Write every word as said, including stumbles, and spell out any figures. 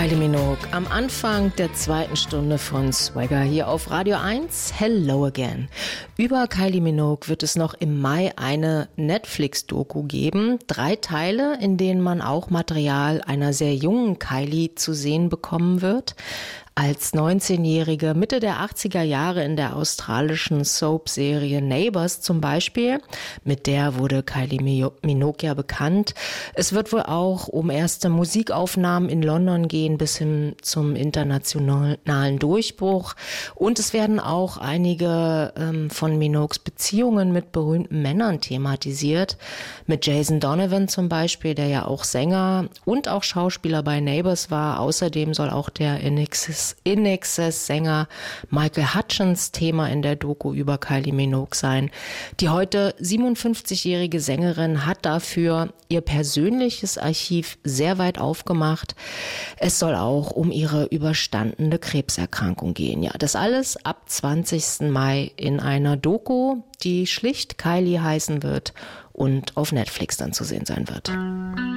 Kylie Minogue am Anfang der zweiten Stunde von Swagger hier auf Radio eins. Hello again. Über Kylie Minogue wird es noch im Mai eine Netflix-Doku geben. Drei Teile, in denen man auch Material einer sehr jungen Kylie zu sehen bekommen wird. Als neunzehnjährige Mitte der achtziger Jahre in der australischen Soap-Serie Neighbours zum Beispiel. Mit der wurde Kylie Minogue ja bekannt. Es wird wohl auch um erste Musikaufnahmen in London gehen bis hin zum internationalen Durchbruch. Und es werden auch einige ähm, von Minogues Beziehungen mit berühmten Männern thematisiert. Mit Jason Donovan zum Beispiel, der ja auch Sänger und auch Schauspieler bei Neighbours war. Außerdem soll auch der In Excess In Excess Sänger Michael Hutchence Thema in der Doku über Kylie Minogue sein. Die heute siebenundfünfzigjährige Sängerin hat dafür ihr persönliches Archiv sehr weit aufgemacht. Es soll auch um ihre überstandene Krebserkrankung gehen. Ja, das alles ab zwanzigsten Mai in einer Doku, die schlicht Kylie heißen wird und auf Netflix dann zu sehen sein wird.